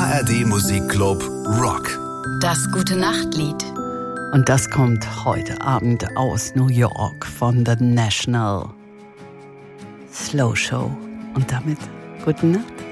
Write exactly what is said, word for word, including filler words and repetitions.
A R D Musikclub Rock. Das Gute-Nacht-Lied. Und das kommt heute Abend aus New York von The National Slow Show. Und damit gute Nacht.